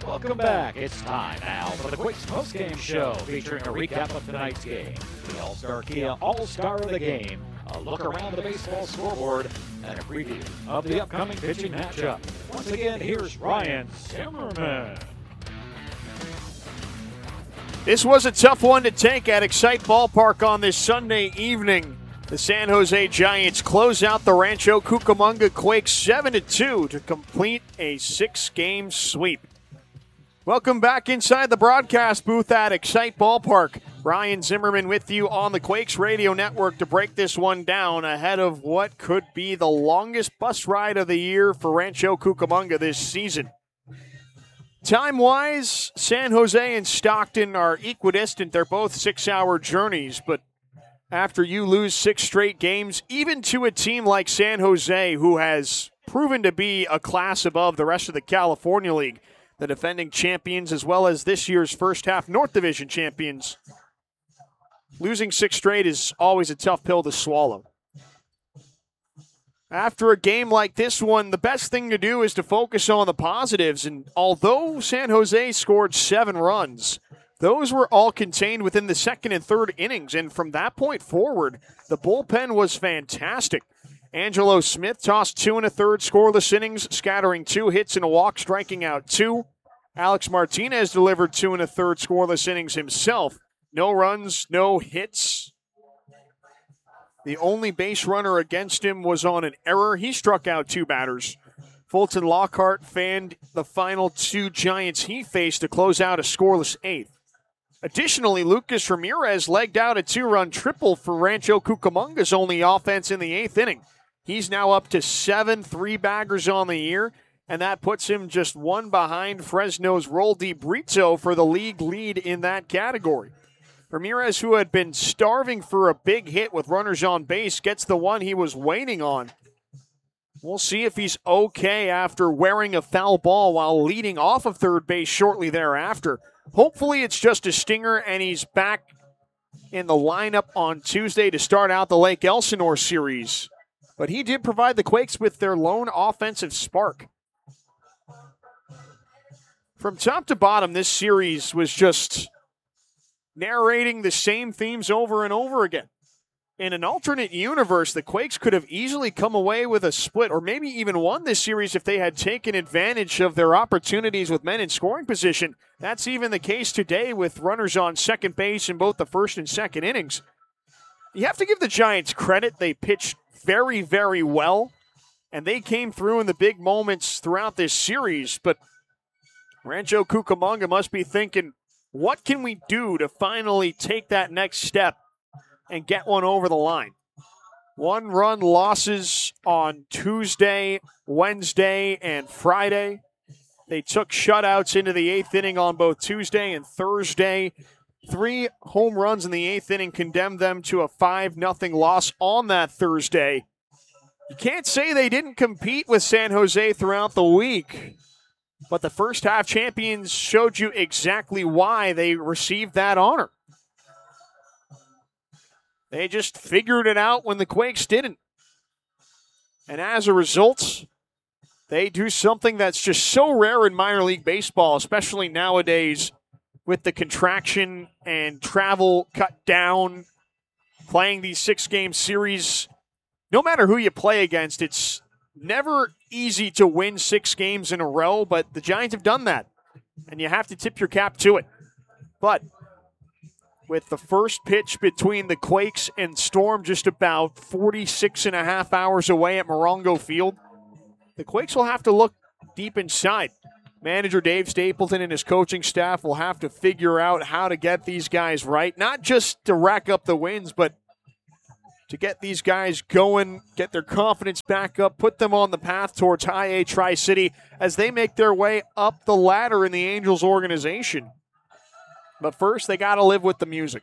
Welcome back. It's time now for the Quakes postgame show featuring a recap of tonight's game, the All-Star Kia All-Star of the Game, a look around the baseball scoreboard, and a preview of the upcoming pitching matchup. Once again, here's Ryan Zimmerman. This was a tough one to take at Excite Ballpark on this Sunday evening. The San Jose Giants close out the Rancho Cucamonga Quakes 7-2 to complete a 6-game sweep. Welcome back inside the broadcast booth at Excite Ballpark. Ryan Zimmerman with you on the Quakes Radio Network to break this one down ahead of what could be the longest bus ride of the year for Rancho Cucamonga this season. Time-wise, San Jose and Stockton are equidistant. They're both 6-hour journeys, but after you lose 6 straight games, even to a team like San Jose, who has proven to be a class above the rest of the California League, the defending champions as well as this year's first half North Division champions, losing 6 straight is always a tough pill to swallow. After a game like this one, the best thing to do is to focus on the positives, and although San Jose scored 7 runs, those were all contained within the second and third innings, and from that point forward, the bullpen was fantastic. Angelo Smith tossed 2 1/3 scoreless innings, scattering 2 hits and a walk, striking out 2. Alex Martinez delivered 2 1/3 scoreless innings himself. No runs, no hits. The only base runner against him was on an error. He struck out 2 batters. Fulton Lockhart fanned the final 2 Giants he faced to close out a scoreless 8th. Additionally, Lucas Ramirez legged out a 2-run triple for Rancho Cucamonga's only offense in the 8th inning. He's now up to 7 3-baggers on the year, and that puts him just 1 behind Fresno's Roldy Brito for the league lead in that category. Ramirez, who had been starving for a big hit with runners on base, gets the one he was waiting on. We'll see if he's okay after wearing a foul ball while leading off of third base shortly thereafter. Hopefully it's just a stinger and he's back in the lineup on Tuesday to start out the Lake Elsinore series. But he did provide the Quakes with their lone offensive spark. From top to bottom, this series was just narrating the same themes over and over again. In an alternate universe, the Quakes could have easily come away with a split or maybe even won this series if they had taken advantage of their opportunities with men in scoring position. That's even the case today with runners on second base in both the first and second innings. You have to give the Giants credit. They pitched very, very well, and they came through in the big moments throughout this series. But Rancho Cucamonga must be thinking, what can we do to finally take that next step and get one over the line? 1-run losses on Tuesday, Wednesday, and Friday. They took shutouts into the 8th inning on both Tuesday and Thursday. 3 home runs in the 8th inning condemned them to a 5-0 loss on that Thursday. You can't say they didn't compete with San Jose throughout the week, but the first half champions showed you exactly why they received that honor. They just figured it out when the Quakes didn't. And as a result, they do something that's just so rare in minor league baseball, especially nowadays with the contraction and travel cut down, playing these 6-game series. No matter who you play against, it's never easy to win 6 games in a row, but the Giants have done that, and you have to tip your cap to it. But with the first pitch between the Quakes and Storm just about 46 and a half hours away at Morongo Field, the Quakes will have to look deep inside. Manager Dave Stapleton and his coaching staff will have to figure out how to get these guys right, not just to rack up the wins, but to get these guys going, get their confidence back up, put them on the path towards High A Tri-City as they make their way up the ladder in the Angels organization. But first, they got to live with the music.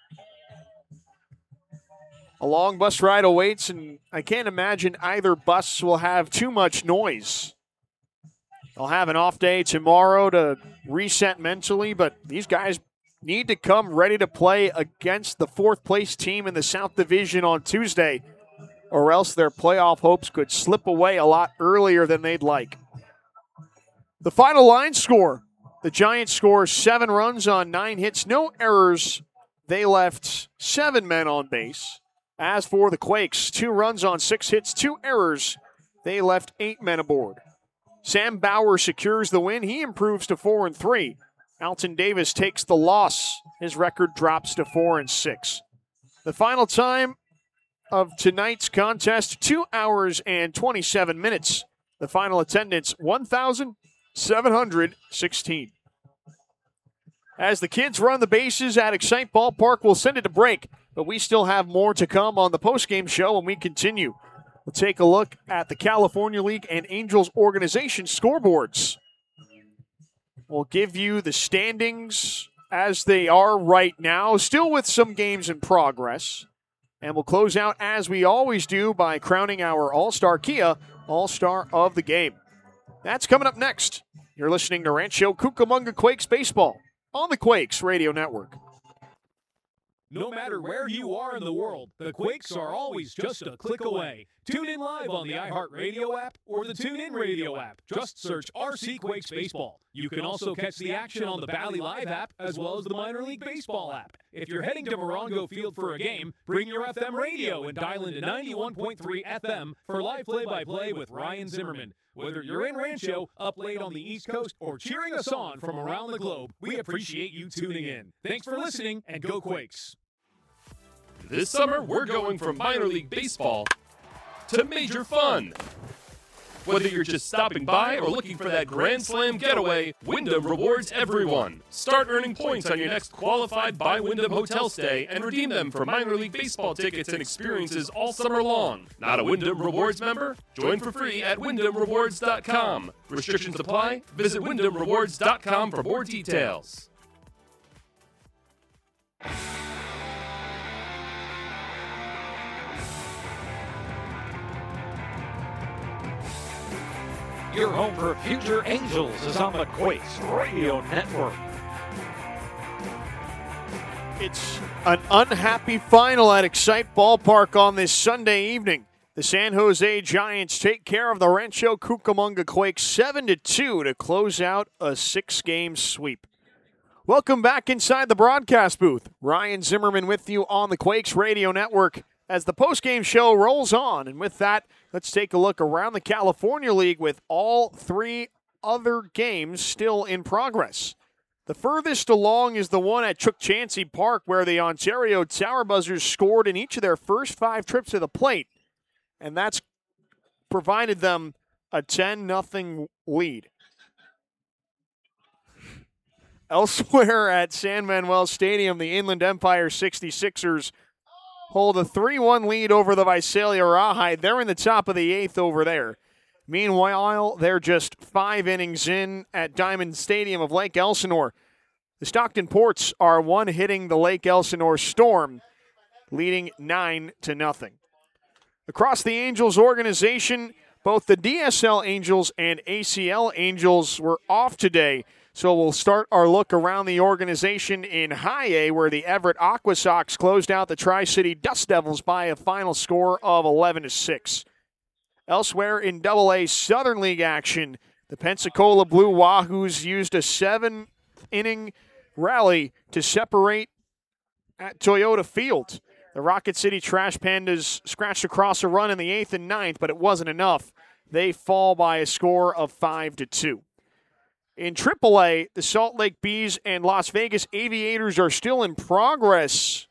A long bus ride awaits, and I can't imagine either bus will have too much noise. They'll have an off day tomorrow to reset mentally, but these guys need to come ready to play against the 4th-place team in the South Division on Tuesday, or else their playoff hopes could slip away a lot earlier than they'd like. The final line score, The Giants score 7 runs on 9 hits, no errors. They left 7 men on base. As for the Quakes, 2 runs on 6 hits, 2 errors. They left 8 men aboard. Sam Bauer secures the win. He improves to 4-3. Alton Davis takes the loss. His record drops to 4-6. The final time of tonight's contest, 2 hours and 27 minutes. The final attendance, 1,716. As the kids run the bases at Excite Ballpark, we'll send it to break, but we still have more to come on the postgame show when we continue. We'll take a look at the California League and Angels organization scoreboards. We'll give you the standings as they are right now, still with some games in progress. And we'll close out, as we always do, by crowning our All-Star Kia All-Star of the Game. That's coming up next. You're listening to Rancho Cucamonga Quakes Baseball on the Quakes Radio Network. No matter where you are in the world, the Quakes are always just a click away. Tune in live on the iHeartRadio app or the TuneIn Radio app. Just search RC Quakes Baseball. You can also catch the action on the Bally Live app as well as the Minor League Baseball app. If you're heading to Morongo Field for a game, bring your FM radio and dial into 91.3 FM for live play-by-play with Ryan Zimmerman. Whether you're in Rancho, up late on the East Coast, or cheering us on from around the globe, we appreciate you tuning in. Thanks for listening, and go Quakes! This summer, we're going from minor league baseball to major fun. Whether you're just stopping by or looking for that Grand Slam getaway, Wyndham rewards everyone. Start earning points on your next qualified by Wyndham hotel stay and redeem them for minor league baseball tickets and experiences all summer long. Not a Wyndham Rewards member? Join for free at WyndhamRewards.com. Restrictions apply. Visit WyndhamRewards.com for more details. Your home for future Angels is on the Quakes Radio Network. It's an unhappy final at Excite Ballpark on this Sunday evening. The San Jose Giants take care of the Rancho Cucamonga Quakes 7-2 to close out a 6-game sweep. Welcome back inside the broadcast booth. Ryan Zimmerman with you on the Quakes Radio Network as the postgame show rolls on. And with that, let's take a look around the California League with all 3 other games still in progress. The furthest along is the one at Chuck Chansey Park, where the Ontario Tower Buzzers scored in each of their first 5 trips to the plate, and that's provided them a 10-0 lead. Elsewhere at San Manuel Stadium, the Inland Empire 66ers hold a 3-1 lead over the Visalia Rawhide. They're in the top of the 8th over there. Meanwhile, they're just 5 innings in at Diamond Stadium of Lake Elsinore. The Stockton Ports are one hitting the Lake Elsinore Storm, leading 9-0. Across the Angels organization, both the DSL Angels and ACL Angels were off today. So we'll start our look around the organization in High A, where the Everett Aqua Sox closed out the Tri-City Dust Devils by a final score of 11-6. Elsewhere in Double-A Southern League action, the Pensacola Blue Wahoos used a 7th-inning rally to separate at Toyota Field. The Rocket City Trash Pandas scratched across a run in the 8th and 9th, but it wasn't enough. They fall by a score of 5-2. In AAA, the Salt Lake Bees and Las Vegas Aviators are still in progress.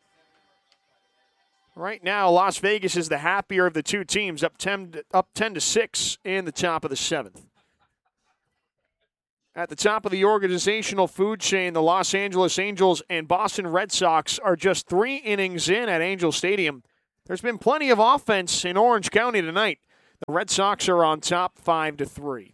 Right now, Las Vegas is the happier of the 2 teams, up 10-6 in the top of the 7th. At the top of the organizational food chain, the Los Angeles Angels and Boston Red Sox are just 3 innings in at Angel Stadium. There's been plenty of offense in Orange County tonight. The Red Sox are on top 5-3.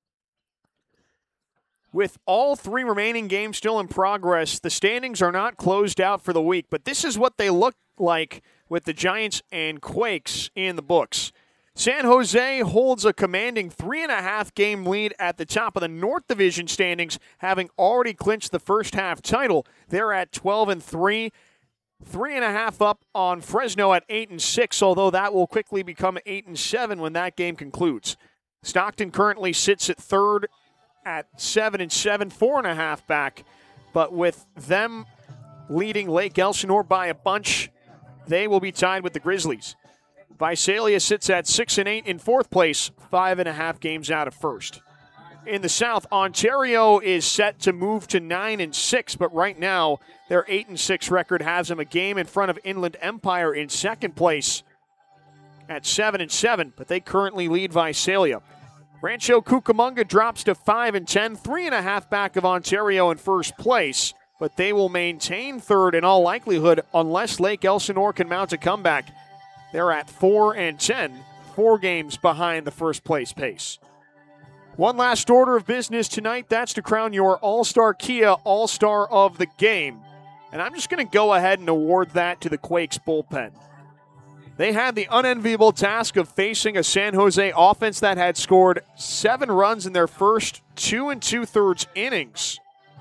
With all 3 remaining games still in progress, the standings are not closed out for the week, but this is what they look like with the Giants and Quakes in the books. San Jose holds a commanding 3.5-game lead at the top of the North Division standings, having already clinched the first half title. They're at 12-3, 3.5 up on Fresno at 8-6, although that will quickly become 8-7 when that game concludes. Stockton currently sits at 3rd at 7-7, 4.5 back. But with them leading Lake Elsinore by a bunch, they will be tied with the Grizzlies. Visalia sits at 6-8 in fourth place, 5.5 games out of first. In the South, Ontario is set to move to 9-6, but right now their 8-6 record has them a game in front of Inland Empire in second place at 7-7, but they currently lead Visalia. Rancho Cucamonga drops to 5-10, 3.5 back of Ontario in first place, but they will maintain third in all likelihood unless Lake Elsinore can mount a comeback. They're at 4-10, 4 games behind the first place pace. One last order of business tonight, that's to crown your All-Star Kia All-Star of the Game. And I'm just going to go ahead and award that to the Quakes bullpen. They had the unenviable task of facing a San Jose offense that had scored 7 runs in their first 2 2/3 innings.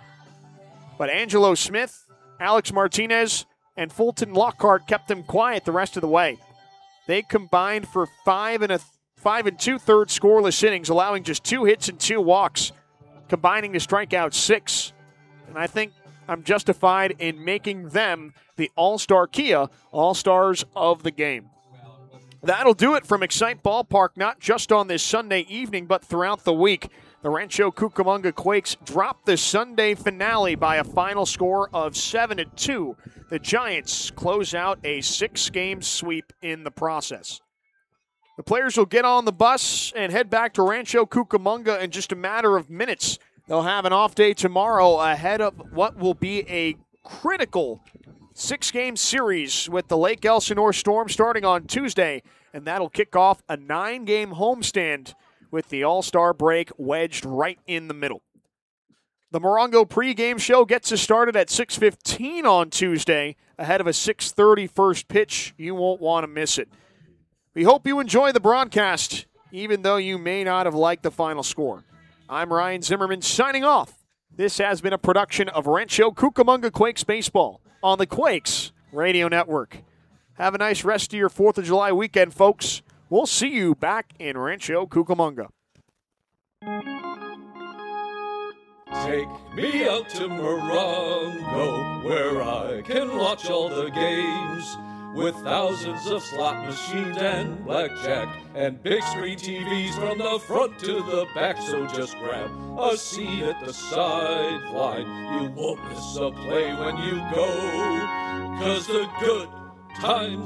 But Angelo Smith, Alex Martinez, and Fulton Lockhart kept them quiet the rest of the way. They combined for 5 2/3 scoreless innings, allowing just 2 hits and 2 walks, combining to strike out 6. And I think I'm justified in making them the All-Star Kia All-Stars of the Game. That'll do it from Excite Ballpark, not just on this Sunday evening, but throughout the week. The Rancho Cucamonga Quakes dropped the Sunday finale by a final score of 7-2. The Giants close out a 6-game sweep in the process. The players will get on the bus and head back to Rancho Cucamonga in just a matter of minutes. They'll have an off day tomorrow ahead of what will be a critical 6-game series with the Lake Elsinore Storm starting on Tuesday, and that'll kick off a 9-game homestand with the All-Star break wedged right in the middle. The Morongo pregame show gets us started at 6:15 on Tuesday ahead of a 6:30 first pitch. You won't want to miss it. We hope you enjoy the broadcast, even though you may not have liked the final score. I'm Ryan Zimmerman signing off. This has been a production of Rancho Cucamonga Quakes Baseball on the Quakes Radio Network. Have a nice rest of your 4th of July weekend, folks. We'll see you back in Rancho Cucamonga. Take me out to Morongo, where I can watch all the games, with thousands of slot machines and blackjack, and big screen TVs from the front to the back. So just grab a seat at the sideline. You won't miss a play when you go, 'cause the good times